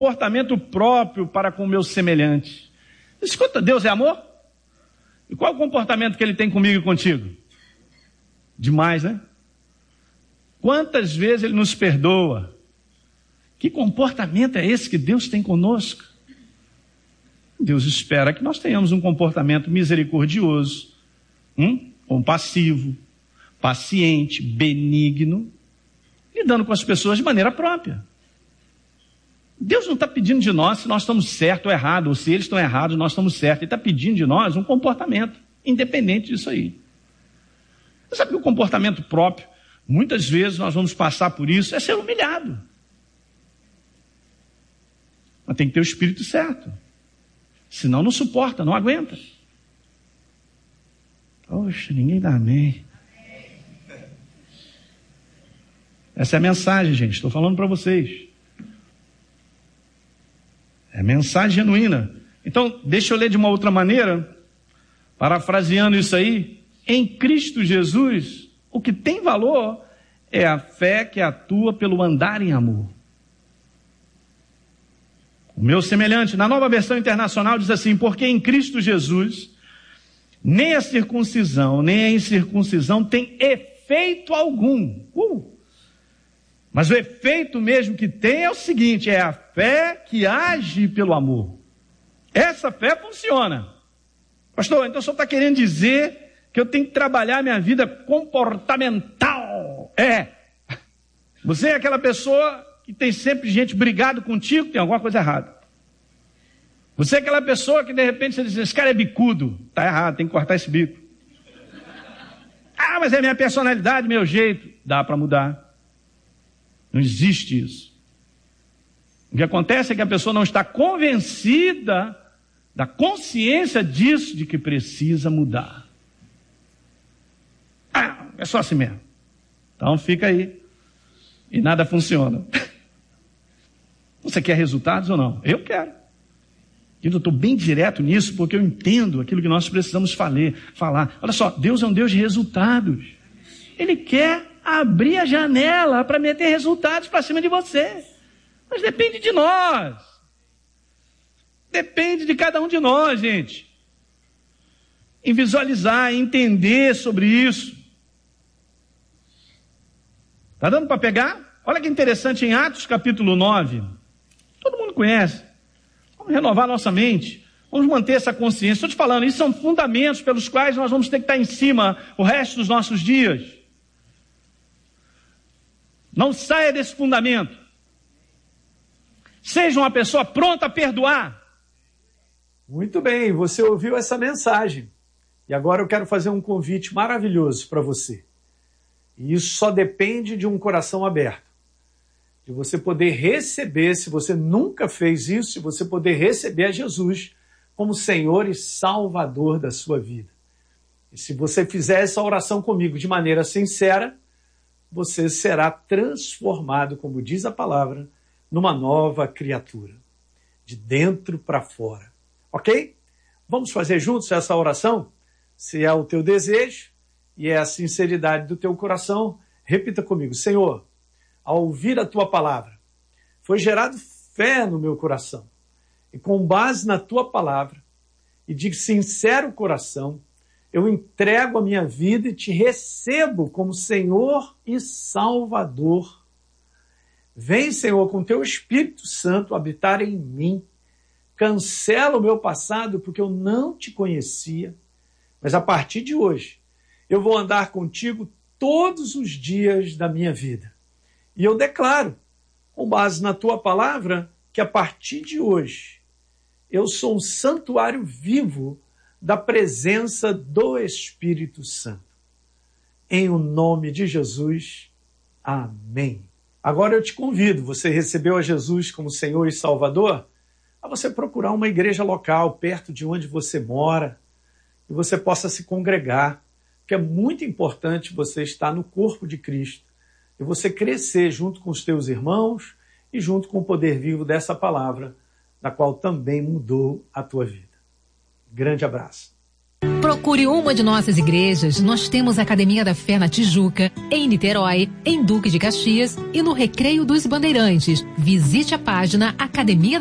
comportamento próprio para com o meu semelhante. Escuta, Deus é amor? E qual é o comportamento que Ele tem comigo e contigo? Demais, né? Quantas vezes Ele nos perdoa? Que comportamento é esse que Deus tem conosco? Deus espera que nós tenhamos um comportamento misericordioso, compassivo, paciente, benigno, lidando com as pessoas de maneira própria. Deus não está pedindo de nós se nós estamos certos ou errados, ou se eles estão errados, nós estamos certos. Ele está pedindo de nós um comportamento independente disso aí. Você sabe que o comportamento próprio, muitas vezes nós vamos passar por isso, é ser humilhado. Mas tem que ter o espírito certo. Senão não suporta, não aguenta. Poxa, ninguém dá amém. Essa é a mensagem, gente. Estou falando para vocês. É mensagem genuína. Então, deixa eu ler de uma outra maneira, parafraseando isso aí. Em Cristo Jesus, o que tem valor é a fé que atua pelo andar em amor. O meu semelhante, na Nova Versão Internacional, diz assim: porque em Cristo Jesus, nem a circuncisão, nem a incircuncisão tem efeito algum. Mas o efeito mesmo que tem é o seguinte: é a fé que age pelo amor. Essa fé funciona. Pastor, então o senhor está querendo dizer que eu tenho que trabalhar minha vida comportamental? Você é aquela pessoa que tem sempre gente brigado contigo, tem alguma coisa errada. Você é aquela pessoa que de repente você diz: esse cara é bicudo. Está errado, tem que cortar esse bico. Mas é minha personalidade, meu jeito. Dá para mudar. Não existe isso. O que acontece é que a pessoa não está convencida da consciência disso, de que precisa mudar. É só assim mesmo. Então fica aí. E nada funciona. Você quer resultados ou não? Eu quero. Eu estou bem direto nisso, porque eu entendo aquilo que nós precisamos falar. Olha só, Deus é um Deus de resultados. Ele quer abrir a janela para meter resultados para cima de você. Mas depende de nós. Depende de cada um de nós, gente. Em visualizar, em entender sobre isso. Está dando para pegar? Olha que interessante, em Atos capítulo 9. Todo mundo conhece. Vamos renovar nossa mente. Vamos manter essa consciência. Estou te falando, isso são fundamentos pelos quais nós vamos ter que estar em cima o resto dos nossos dias. Não saia desse fundamento. Seja uma pessoa pronta a perdoar. Muito bem, você ouviu essa mensagem. E agora eu quero fazer um convite maravilhoso para você. E isso só depende de um coração aberto. De você poder receber, se você nunca fez isso, de você poder receber a Jesus como Senhor e Salvador da sua vida. E se você fizer essa oração comigo de maneira sincera, você será transformado, como diz a palavra, numa nova criatura, de dentro para fora. Ok? Vamos fazer juntos essa oração? Se é o teu desejo e é a sinceridade do teu coração, repita comigo: Senhor, ao ouvir a tua palavra, foi gerado fé no meu coração. E com base na tua palavra e de sincero coração, eu entrego a minha vida e te recebo como Senhor e Salvador. Vem, Senhor, com teu Espírito Santo habitar em mim. Cancela o meu passado porque eu não te conhecia. Mas a partir de hoje, eu vou andar contigo todos os dias da minha vida. E eu declaro, com base na tua palavra, que a partir de hoje, eu sou um santuário vivo da presença do Espírito Santo. Em o nome de Jesus, amém. Agora eu te convido, você recebeu a Jesus como Senhor e Salvador, a você procurar uma igreja local, perto de onde você mora, e você possa se congregar, porque é muito importante você estar no corpo de Cristo, e você crescer junto com os teus irmãos e junto com o poder vivo dessa palavra, na qual também mudou a tua vida. Grande abraço. Procure uma de nossas igrejas. Nós temos a Academia da Fé na Tijuca, em Niterói, em Duque de Caxias e no Recreio dos Bandeirantes. Visite a página Academia